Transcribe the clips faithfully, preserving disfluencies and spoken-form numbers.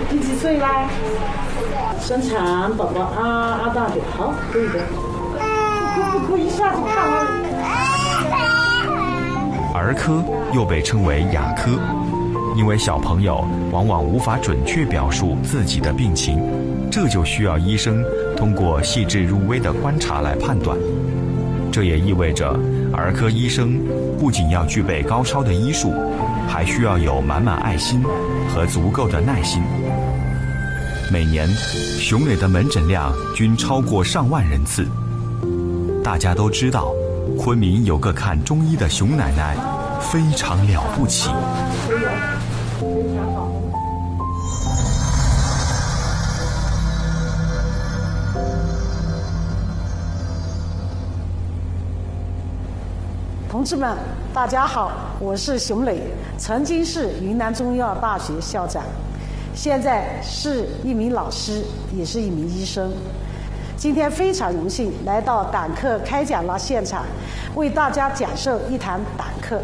你几岁啦？生产宝宝啊啊大点，好，可以的。不哭一下子看啊。 儿科又被称为哑科，因为小朋友往往无法准确表述自己的病情，这就需要医生通过细致入微的观察来判断。这也意味着儿科医生不仅要具备高超的医术，还需要有满满爱心和足够的耐心。每年熊磊的门诊量均超过上万人次。大家都知道，昆明有个看中医的熊奶奶非常了不起。 同志们，大家好，我是熊磊，曾经是云南中医药大学校长，现在是一名老师，也是一名医生。今天非常荣幸来到胆课开讲了现场，为大家讲授一堂胆课。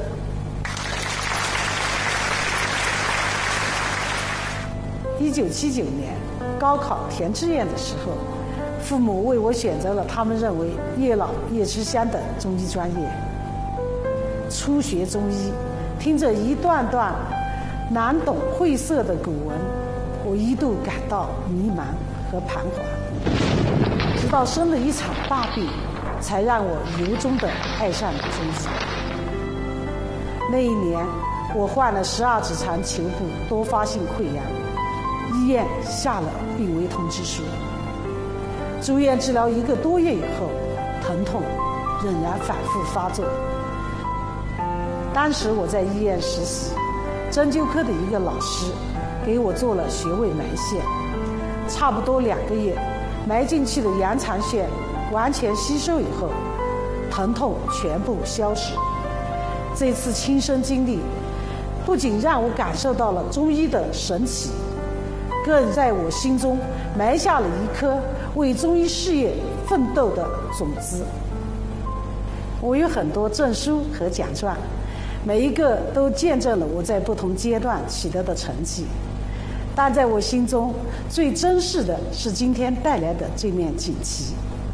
一九七九年高考填志愿的时候，父母为我选择了他们认为越老越吃香的中医专业。初学中医，听着一段段难懂晦涩的古文，我一度感到迷茫和彷徨。直到生了一场大病，才让我由衷地爱上了中医。那一年，我患了十二指肠球部多发性溃疡，医院下了病危通知书。住院治疗一个多月以后，疼痛仍然反复发作。当时我在医院实习，针灸科的一个老师给我做了穴位埋线，差不多两个月，埋进去的羊肠线完全吸收以后，疼痛全部消失。这次亲身经历，不仅让我感受到了中医的神奇，更在我心中埋下了一颗为中医事业奋斗的种子。我有很多证书和奖状，每一个都见证了我在不同阶段取得的成绩，但在我心中最珍视的是今天带来的这面锦旗。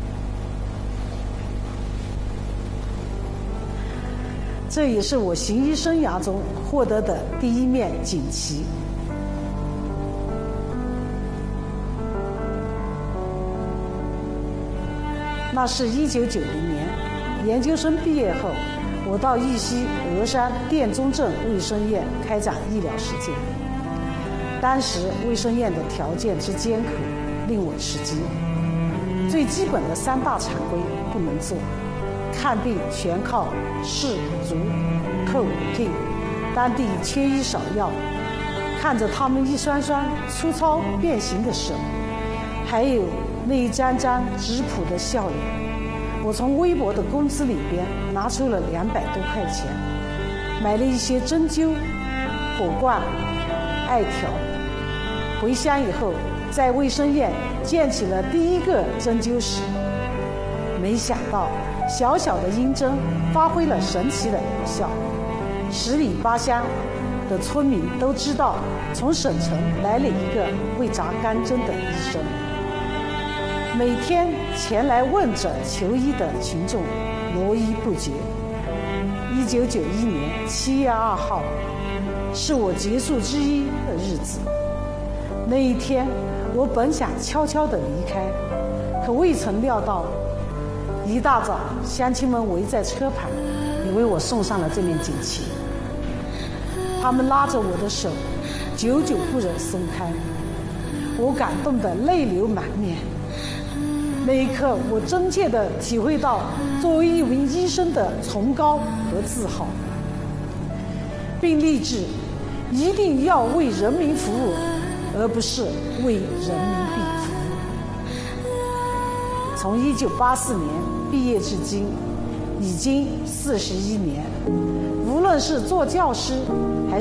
这也是我行医生涯中获得的第一面锦旗。那是一九九零年，研究生毕业后，我到义溪峨山店中镇卫生院开展医疗实践。当时卫生院的条件之艰苦令我吃惊，最基本的三大常规不能做，看病全靠试足叩听，当地缺医少药，看着他们一双双粗糙变形的手，还有那一张张质朴的笑脸，我从微薄的工资里边拿出了两百多块钱，买了一些针灸、火罐、艾条。回乡以后，在卫生院建起了第一个针灸室。没想到，小小的阴针发挥了神奇的疗效。十里八乡的村民都知道，从省城来了一个会扎钢针的医生。每天前来问诊求医的群众络绎不绝。一九九一年七月二号，是我结束之一的日子。那一天，我本想悄悄地离开，可未曾料到，一大早乡亲们围在车旁，也为我送上了这面锦旗。他们拉着我的手，久久不忍松开，我感动得泪流满面。那一刻，我真切地体会到作为一名医生的崇高和自豪，并立志一定要为人民服务，而不是为人民币服务。从一九八四年毕业至今，已经四十一年，无论是做教师还